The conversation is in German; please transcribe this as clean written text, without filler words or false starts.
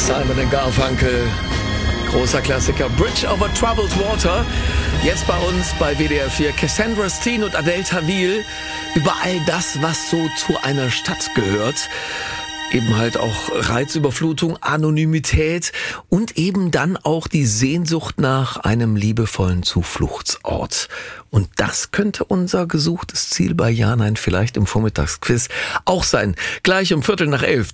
Simon & Garfunkel, großer Klassiker, Bridge over Troubled Water. Jetzt bei uns bei WDR 4 Cassandra Steen und Adel Tawil über all das, was so zu einer Stadt gehört. Eben halt auch Reizüberflutung, Anonymität und eben dann auch die Sehnsucht nach einem liebevollen Zufluchtsort. Und das könnte unser gesuchtes Ziel bei Ja, Nein, vielleicht im Vormittagsquiz auch sein. Gleich um 11:15.